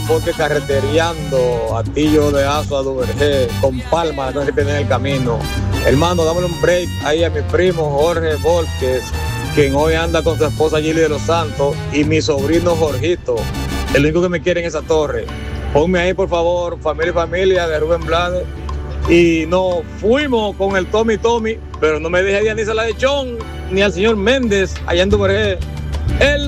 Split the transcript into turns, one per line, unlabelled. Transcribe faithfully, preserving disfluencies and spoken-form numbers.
porque carreteriando Atillo de Azo a Duvergé, con Palma, no se pierde en el camino. Hermano, dámosle un break ahí a mi primo Jorge Volques, quien hoy anda con su esposa Gili de los Santos, y mi sobrino Jorgito, el único que me quiere en esa torre. Ponme ahí, por favor, familia y familia de Rubén Blades. Y nos fuimos con el Tommy Tommy, pero no me dejé a Dianisa La Lechón ni al señor Méndez allá en Duvergé. El